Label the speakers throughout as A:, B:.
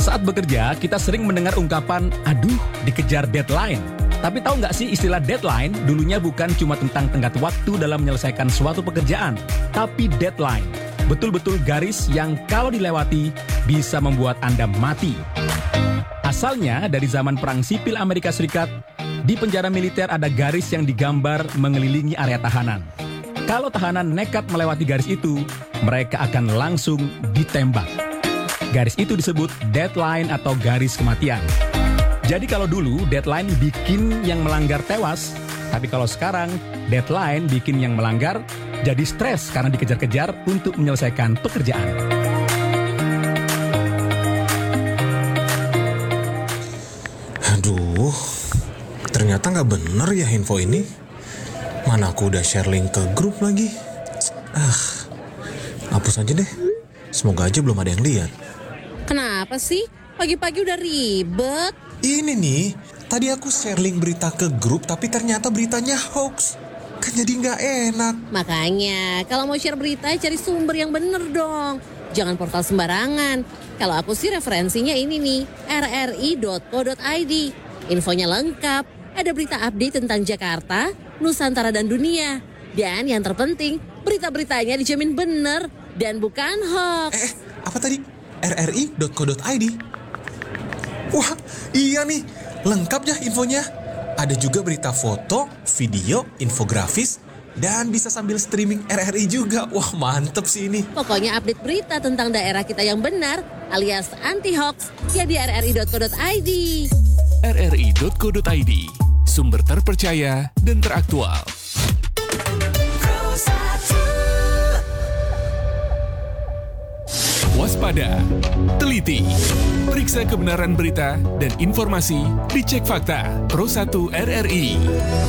A: Saat bekerja, kita sering mendengar ungkapan, aduh, dikejar deadline. Tapi tahu nggak sih istilah deadline dulunya bukan cuma tentang tenggat waktu dalam menyelesaikan suatu pekerjaan, tapi deadline. Betul-betul garis yang kalau dilewati bisa membuat Anda mati. Asalnya dari zaman Perang Sipil Amerika Serikat, di penjara militer ada garis yang digambar mengelilingi area tahanan. Kalau tahanan nekat melewati garis itu, mereka akan langsung ditembak. Garis itu disebut deadline atau garis kematian. Jadi kalau dulu deadline bikin yang melanggar tewas, tapi kalau sekarang deadline bikin yang melanggar jadi stres karena dikejar-kejar untuk menyelesaikan pekerjaan.
B: Aduh, ternyata nggak bener ya info ini. Mana aku udah share link ke grup lagi. Hapus aja deh. Semoga aja belum ada yang lihat.
C: Kenapa sih? Pagi-pagi udah ribet.
B: Ini nih, tadi aku share link berita ke grup tapi ternyata beritanya hoax. Kan jadi nggak enak.
C: Makanya, kalau mau share berita cari sumber yang bener dong. Jangan portal sembarangan. Kalau aku sih referensinya ini nih, rri.co.id. Infonya lengkap, ada berita update tentang Jakarta, Nusantara dan dunia. Dan yang terpenting, berita-beritanya dijamin bener dan bukan hoax.
B: Apa tadi? rri.co.id. Wah, iya nih, lengkap ya infonya. Ada juga berita foto, video, infografis, dan bisa sambil streaming RRI juga. Wah, mantep sih ini.
C: Pokoknya update berita tentang daerah kita yang benar, alias anti-hoax, ya di rri.co.id.
D: rri.co.id, sumber terpercaya dan teraktual. Waspada, teliti, periksa kebenaran berita dan informasi, dicek fakta. Pro1 RRI.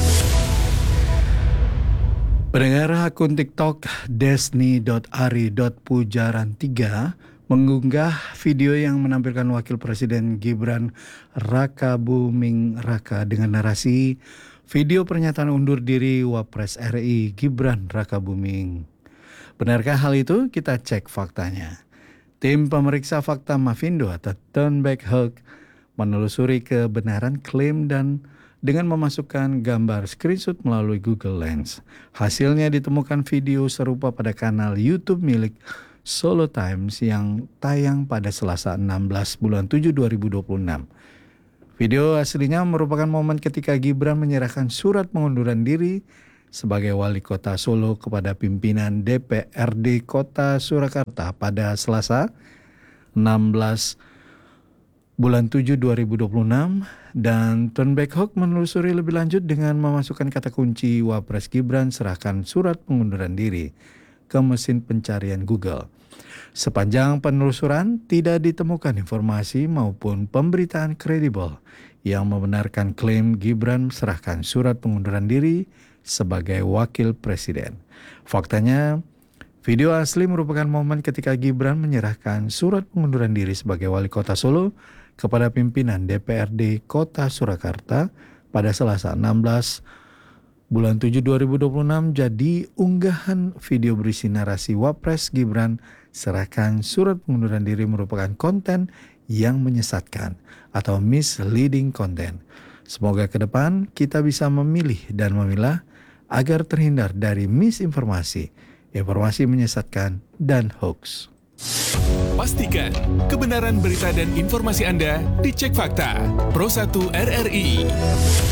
E: Pendengar akun TikTok desni.ari.pujaran3 mengunggah video yang menampilkan Wakil Presiden Gibran Rakabuming Raka dengan narasi video pernyataan undur diri Wapres RI Gibran Rakabuming. Benarkah hal itu? Kita cek faktanya. Tim pemeriksa fakta Mavindo atau Turn Back Hook menelusuri kebenaran klaim dan dengan memasukkan gambar screenshot melalui Google Lens. Hasilnya ditemukan video serupa pada kanal YouTube milik Solo Times yang tayang pada Selasa 16 bulan 7 2026. Video aslinya merupakan momen ketika Gibran menyerahkan surat pengunduran diri sebagai wali kota Solo kepada pimpinan DPRD Kota Surakarta pada Selasa 16 bulan 7 2026 dan Turn Back Hook menelusuri lebih lanjut dengan memasukkan kata kunci Wapres Gibran serahkan surat pengunduran diri ke mesin pencarian Google. Sepanjang penelusuran tidak ditemukan informasi maupun pemberitaan kredibel yang membenarkan klaim Gibran serahkan surat pengunduran diri sebagai wakil presiden. Faktanya, video asli merupakan momen ketika Gibran menyerahkan surat pengunduran diri sebagai wali kota Solo kepada pimpinan DPRD Kota Surakarta pada Selasa 16 bulan 7 2026. Jadi unggahan video berisi narasi Wapres Gibran serahkan surat pengunduran diri merupakan konten yang menyesatkan atau misleading content. Semoga ke depan kita bisa memilih dan memilah agar terhindar dari misinformasi, informasi menyesatkan, dan hoax.
D: Pastikan kebenaran berita dan informasi Anda dicek fakta. Pro1 RRI.